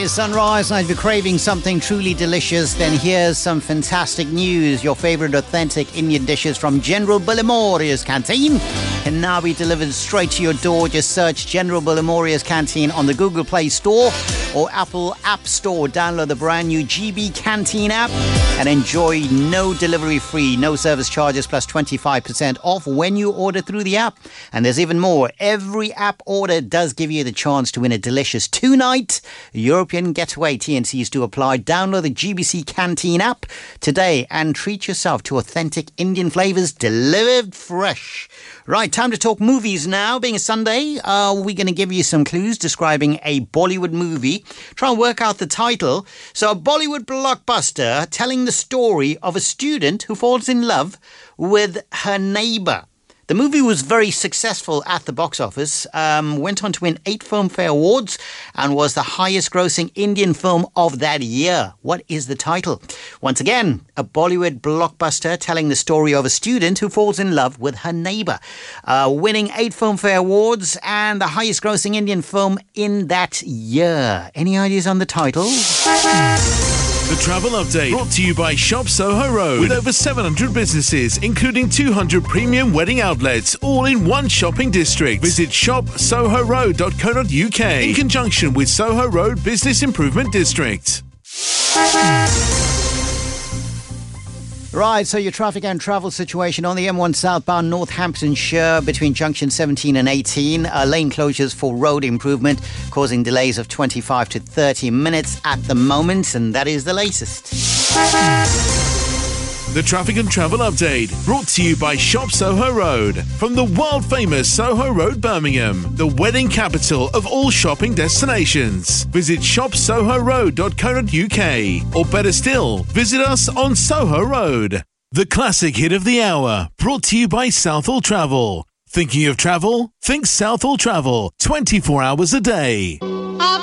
is Sunrise, and if you're craving something truly delicious, then here's some fantastic news. Your favorite authentic Indian dishes from General Bullimoria's Canteen can now be delivered straight to your door. Just search General Bullimoria's Canteen on the Google Play Store or Apple App Store. Download the brand new GB Canteen app and enjoy no delivery fee, no service charges, plus 25% off when you order through the app. And there's even more. Every app order does give you the chance to win a delicious two-night European getaway. T&Cs do apply. Download the GBC Canteen app today and treat yourself to authentic Indian flavours delivered fresh. Right, time to talk movies now. Being a Sunday, we're going to give you some clues describing a Bollywood movie. Try and work out the title. So, a Bollywood blockbuster telling the story of a student who falls in love with her neighbour. The movie was very successful at the box office, went on to win 8 Filmfare Awards and was the highest grossing Indian film of that year. What is the title? Once again, a Bollywood blockbuster telling the story of a student who falls in love with her neighbour. Winning 8 Filmfare Awards and the highest grossing Indian film in that year. Any ideas on the title? The Travel Update, brought to you by Shop Soho Road. With over 700 businesses, including 200 premium wedding outlets, all in one shopping district. Visit shopsohoroad.co.uk in conjunction with Soho Road Business Improvement District. Right, so your traffic and travel situation on the M1 southbound Northamptonshire between junction 17 and 18. Lane closures for road improvement causing delays of 25 to 30 minutes at the moment, and that is the latest. The Traffic and Travel Update, brought to you by Shop Soho Road. From the world-famous Soho Road, Birmingham, the wedding capital of all shopping destinations. Visit shopsohoroad.co.uk, or better still, visit us on Soho Road. The classic hit of the hour, brought to you by Southall Travel. Thinking of travel? Think Southall Travel, 24 hours a day.